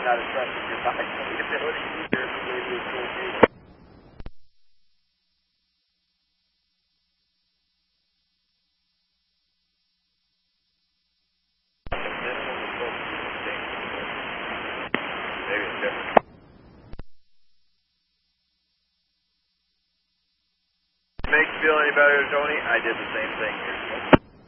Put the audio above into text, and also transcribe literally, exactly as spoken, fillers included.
not as fresh as your bike ability either. Maybe it's okay. Maybe it's different. Makes you feel any better, Tony? I did the same thing here.